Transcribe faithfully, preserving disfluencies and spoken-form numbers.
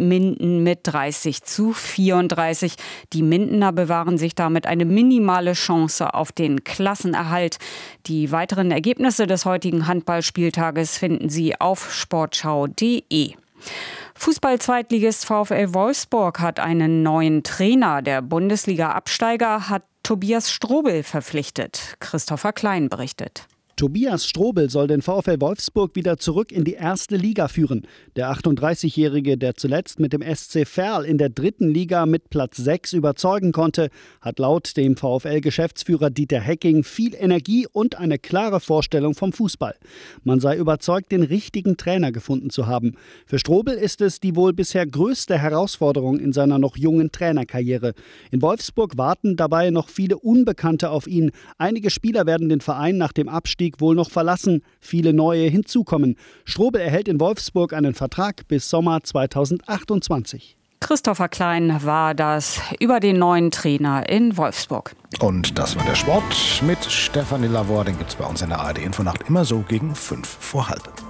in Minden mit dreißig zu vierunddreißig. Die Mindener bewahren sich damit eine minimale Chance auf den Klassenerhalt. Die weiteren Ergebnisse des heutigen Handballspieltages finden Sie auf sportschau punkt de. Fußball-Zweitligist VfL Wolfsburg hat einen neuen Trainer. Der Bundesliga-Absteiger hat Tobias Strobel verpflichtet. Christopher Klein berichtet. Tobias Strobel soll den VfL Wolfsburg wieder zurück in die erste Liga führen. Der achtunddreißigjährige, der zuletzt mit dem S C Verl in der dritten Liga mit Platz sechs überzeugen konnte, hat laut dem VfL-Geschäftsführer Dieter Hecking viel Energie und eine klare Vorstellung vom Fußball. Man sei überzeugt, den richtigen Trainer gefunden zu haben. Für Strobel ist es die wohl bisher größte Herausforderung in seiner noch jungen Trainerkarriere. In Wolfsburg warten dabei noch viele Unbekannte auf ihn. Einige Spieler werden den Verein nach dem Abstieg wohl noch verlassen, viele neue hinzukommen. Strobel erhält in Wolfsburg einen Vertrag bis Sommer zweitausendachtundzwanzig. Christopher Klein war das über den neuen Trainer in Wolfsburg. Und das war der Sport mit Stefanie Lavor. Den gibt es bei uns in der A R D Infonacht immer so gegen fünf vor halb.